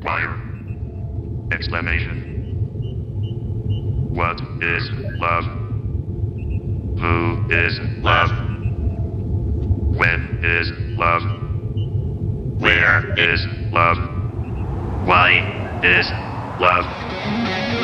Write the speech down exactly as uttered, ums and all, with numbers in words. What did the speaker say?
Fire. Exclamation. What is love? Who is love? When is love? Where is love? Why is love?